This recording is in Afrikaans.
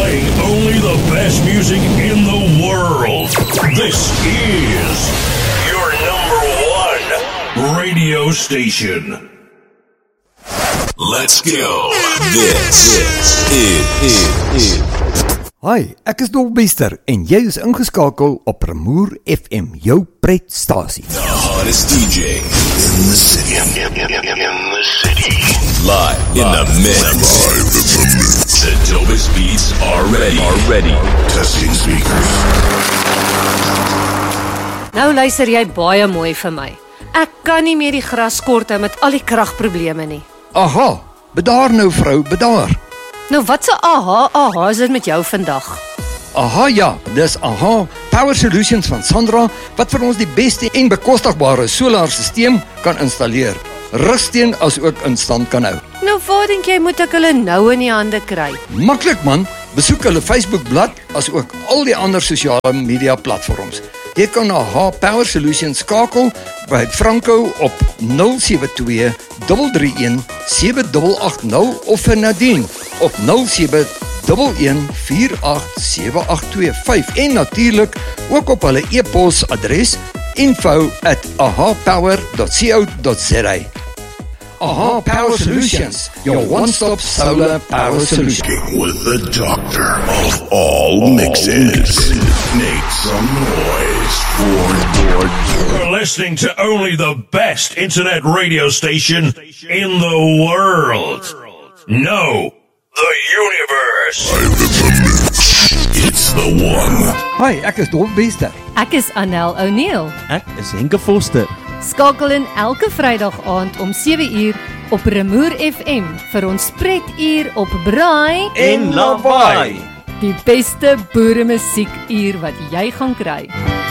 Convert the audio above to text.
Playing only the best music in the world. This is your #1 radio station. Let's go. This is. Hi, ek is Dolbester en jy is ingeskakel op Remoer FM, jou pretstasie. The hottest DJ in the city. In the city. Live in the mix. The dopest beats are ready. Testing speakers. Nou luister jy baie mooi vir my. Ek kan nie meer die gras kort hou met al die kragprobleme nie. Aha, bedaar nou vrou, bedaar. Nou wat se aha is dit met jou vandag? Aha ja, dis Aha Power Solutions van Sandra wat vir ons die beste en bekostigbare solarstelsel kan installeer. Rugsteen as ook in stand kan hou. Nou waar dink jy moet ek hulle nou in die hande kry? Maklik man, besoek hulle Facebookblad as ook al die ander sosiale media platforms. Jy kan na Aha Power Solutions skakel by Franco op 072 331 7880 of vir Nadine op 0711 487825 en natuurlik ook op hulle e-pos adres info@ahapower.co.za. Aha Power Solutions, your one-stop solar power solution. With the doctor of all mixes. Make some noise for You're listening to only the best internet radio station in the world. No, the universe. It's the one. Hi, ek is Dolbester. Ek is Anel O'Neill. Ek is Henke Foster. Skakel in elke Vrydag aand om 7uur op Remoer FM vir ons pretuur op Braai En Lawaai. Die beste boere musiekuur wat jy gaan kry.